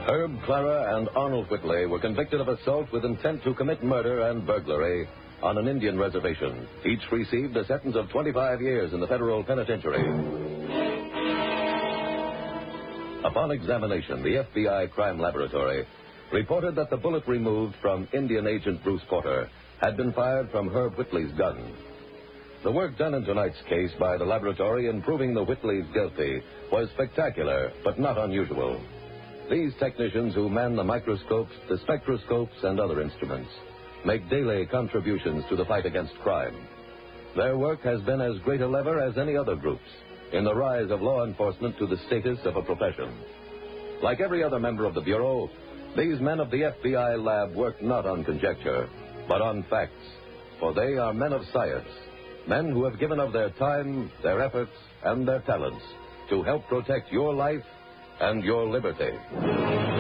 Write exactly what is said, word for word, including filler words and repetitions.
Herb, Clara, and Arnold Whitley were convicted of assault with intent to commit murder and burglary on an Indian reservation. Each received a sentence of twenty-five years in the federal penitentiary. Upon examination, the F B I crime laboratory reported that the bullet removed from Indian agent Bruce Porter had been fired from Herb Whitley's gun. The work done in tonight's case by the laboratory in proving the Whitleys guilty was spectacular, but not unusual. These technicians who man the microscopes, the spectroscopes, and other instruments make daily contributions to the fight against crime. Their work has been as great a lever as any other group's in the rise of law enforcement to the status of a profession. Like every other member of the Bureau, these men of the F B I lab work not on conjecture, but on facts, for they are men of science, men who have given of their time, their efforts, and their talents to help protect your life and your liberty.